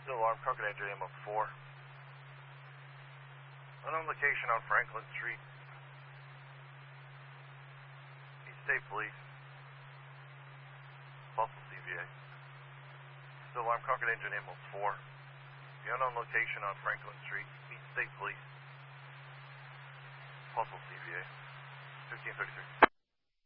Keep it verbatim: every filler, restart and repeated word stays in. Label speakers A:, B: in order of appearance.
A: Still alarm, Concord Angel Ammo four. Unknown location on Franklin Street. East State Police. Fossil C V A. Still alarm, Concord Angel Ammo four. The unknown location on Franklin Street. East State Police. Fossil C V A. fifteen thirty-six.